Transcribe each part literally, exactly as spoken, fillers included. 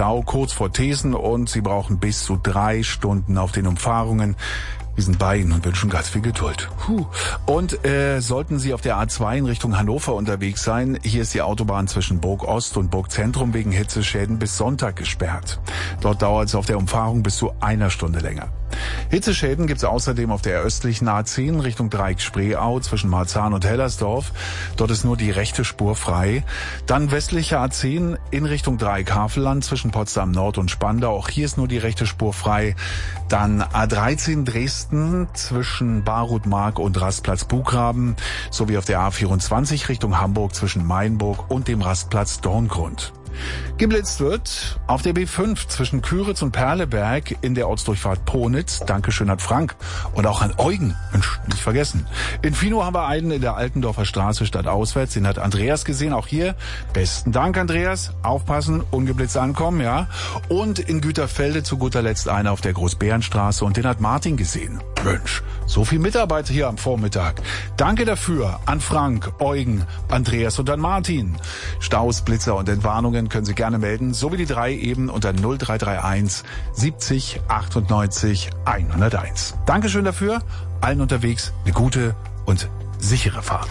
Stau kurz vor Thesen und Sie brauchen bis zu drei Stunden auf den Umfahrungen. Wir sind bei Ihnen und wünschen ganz viel Geduld. Puh. Und äh, sollten Sie auf der A zwei in Richtung Hannover unterwegs sein, hier ist die Autobahn zwischen Burg Ost und Burg Zentrum wegen Hitzeschäden bis Sonntag gesperrt. Dort dauert es auf der Umfahrung bis zu einer Stunde länger. Hitzeschäden gibt es außerdem auf der östlichen A zehn Richtung Dreieck-Spreeau zwischen Marzahn und Hellersdorf. Dort ist nur die rechte Spur frei. Dann westliche A zehn in Richtung Dreieck-Havelland zwischen Potsdam Nord und Spandau. Auch hier ist nur die rechte Spur frei. Dann A dreizehn Dresden zwischen Barutmark und Rastplatz Buchgraben sowie auf der A vierundzwanzig Richtung Hamburg zwischen Mainburg und dem Rastplatz Dorngrund. Geblitzt wird auf der B fünf zwischen Küritz und Perleberg in der Ortsdurchfahrt Ponitz. Dankeschön an Frank und auch an Eugen. Mensch, nicht vergessen. In Fino haben wir einen in der Altendorfer Straße stadtauswärts. Den hat Andreas gesehen. Auch hier besten Dank, Andreas. Aufpassen, ungeblitzt ankommen, ja. Und in Güterfelde zu guter Letzt einer auf der Großbärenstraße und den hat Martin gesehen. Mensch, so viel Mitarbeit hier am Vormittag. Danke dafür an Frank, Eugen, Andreas und an Martin. Staus, Blitzer und Entwarnungen können Sie gerne melden, so wie die drei eben unter null drei drei eins siebzig achtundneunzig hunderteins. Dankeschön dafür. Allen unterwegs eine gute und sichere Fahrt.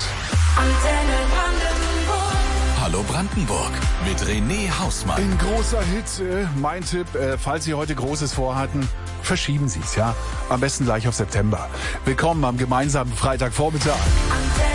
Hallo Brandenburg mit René Hausmann. In großer Hitze, mein Tipp, äh, falls Sie heute Großes vorhatten, verschieben Sie es, ja. Am besten gleich auf September. Willkommen am gemeinsamen Freitagvormittag.